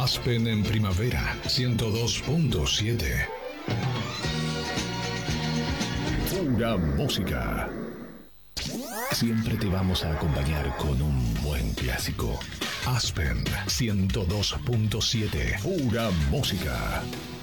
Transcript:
Aspen en primavera, 102.7. Pura música. Siempre te vamos a acompañar con un buen clásico. Aspen 102.7. Pura música.